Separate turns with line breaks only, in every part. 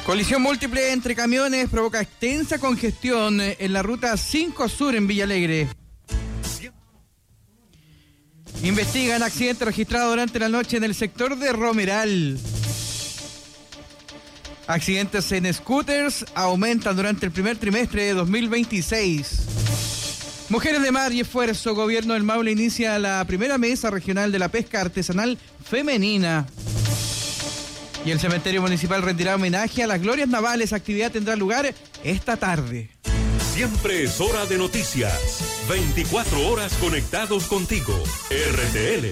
Colisión múltiple entre camiones provoca extensa congestión en la ruta 5 Sur en Villa Alegre. Investigan accidente registrado durante la noche en el sector de Romeral. Accidentes en scooters aumentan durante el primer trimestre de 2026. Mujeres de Mar y Esfuerzo, Gobierno del Maule inicia la primera mesa regional de la pesca artesanal femenina. Y el cementerio municipal rendirá homenaje a las glorias navales. Actividad tendrá lugar esta tarde.
Siempre es hora de noticias. 24 horas conectados contigo. RTL.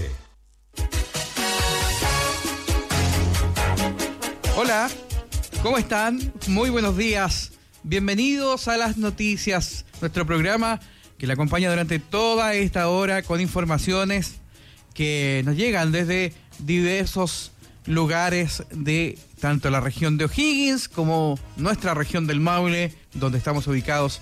Hola, ¿cómo están? Muy buenos días. Bienvenidos a las noticias, nuestro programa que le acompaña durante toda esta hora con informaciones que nos llegan desde diversos lugares de tanto la región de O'Higgins como nuestra región del Maule, donde estamos ubicados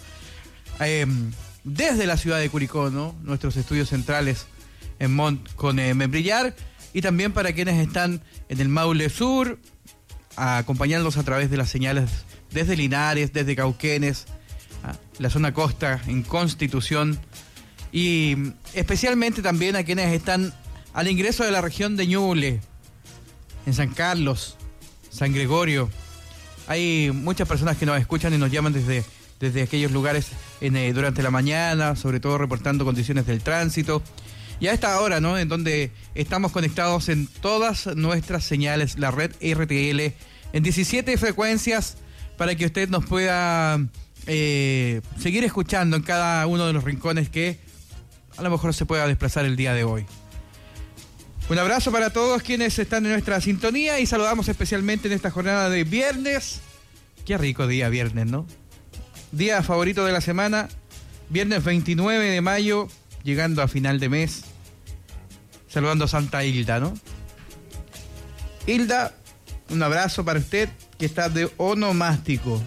desde la ciudad de Curicó, ¿no? Nuestros estudios centrales en Mont con Membrillar, y también para quienes están en el Maule Sur, acompañándonos a través de las señales desde Linares, desde Cauquenes, la zona costa en Constitución, y especialmente también a quienes están al ingreso de la región de Ñuble, en San Carlos, San Gregorio. Hay muchas personas que nos escuchan y nos llaman desde aquellos lugares durante la mañana, sobre todo reportando condiciones del tránsito. Y a esta hora, ¿no?, en donde estamos conectados en todas nuestras señales, la red RTL, en 17 frecuencias, para que usted nos pueda seguir escuchando en cada uno de los rincones que a lo mejor se pueda desplazar el día de hoy. Un abrazo para todos quienes están en nuestra sintonía y saludamos especialmente en esta jornada de viernes. Qué rico día viernes, ¿no? Día favorito de la semana, viernes 29 de mayo, llegando a final de mes, saludando a Santa Hilda, ¿no? Hilda, un abrazo para usted que está de onomástico.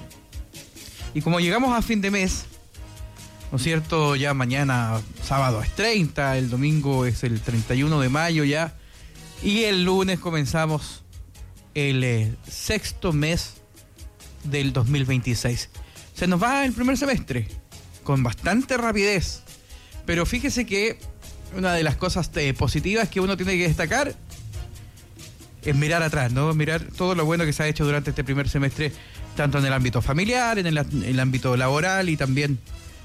Y como llegamos a fin de mes, ¿no es cierto? Ya mañana, sábado es 30, el domingo es el 31 de mayo ya, y el lunes comenzamos el sexto mes del 2026. Se nos va el primer semestre, con bastante rapidez, pero fíjese que una de las cosas positivas que uno tiene que destacar es mirar atrás, ¿no? Mirar todo lo bueno que se ha hecho durante este primer semestre, tanto en el ámbito familiar, en el ámbito laboral y también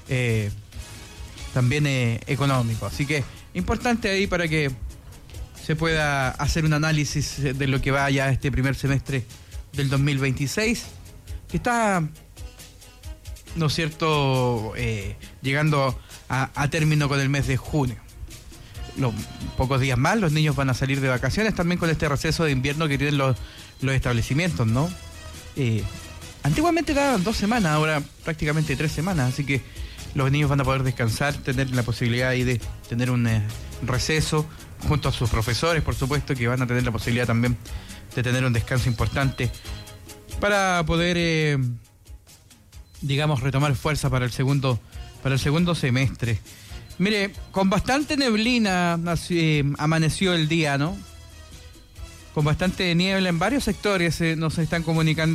económico. Así que importante ahí para que se pueda hacer un análisis de lo que va ya este primer semestre del 2026, que está, ¿no es cierto?, llegando a término con el mes de junio. Pocos días más los niños van a salir de vacaciones, también con este receso de invierno que tienen los establecimientos, ¿no? Antiguamente daban 2 semanas, ahora prácticamente 3 semanas, así que los niños van a poder descansar, tener la posibilidad ahí de tener un receso junto a sus profesores, por supuesto, que van a tener la posibilidad también de tener un descanso importante para poder, digamos, retomar fuerza para el segundo semestre. Mire, con bastante neblina amaneció el día, ¿no? Con bastante niebla en varios sectores nos están comunicando